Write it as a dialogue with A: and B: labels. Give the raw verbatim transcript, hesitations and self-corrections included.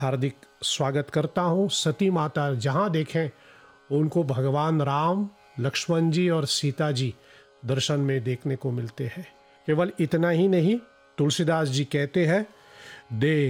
A: हार्दिक स्वागत करता हूँ। सती माता जहाँ देखें उनको भगवान राम, लक्ष्मण जी और सीता जी दर्शन में देखने को मिलते हैं। केवल इतना ही नहीं, तुलसीदास जी कहते हैं, दे